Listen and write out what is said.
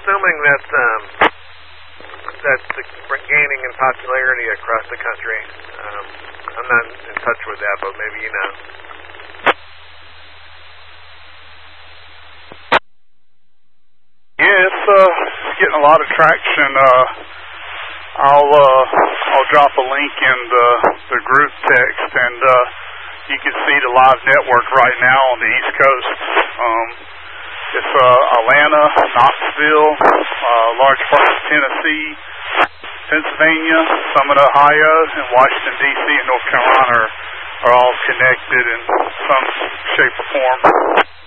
assuming that's gaining in popularity across the country. I'm not in touch with that, but maybe you know. Yeah, it's getting a lot of traction. I'll drop a link in the group text, and you can see the live network right now on the East Coast. It's Atlanta, Knoxville, large parts of Tennessee, Pennsylvania, some of Ohio, and Washington, D.C. and North Carolina are all connected in some shape or form.